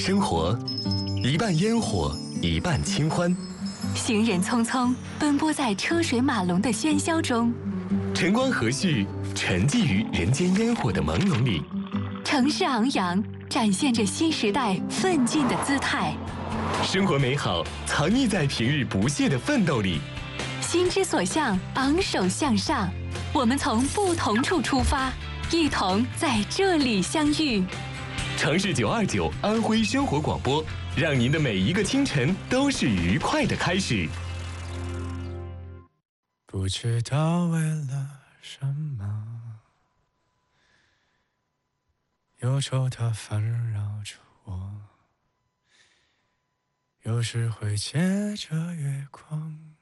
生活，一半烟火，一半清欢。 行人匆匆奔波在车水马龙的喧嚣中， 晨光和煦，沉寂于人间烟火的朦胧里。 城市昂扬，展现着新时代奋进的姿态。 生活美好，藏匿在平日不懈的奋斗里。 心之所向，昂首向上。我们从不同处出发，一同在这里相遇。 城市929安徽生活广播，让您的每一个清晨都是愉快的开始。 不知道为了什么，忧愁它烦扰着我，有时会借着月光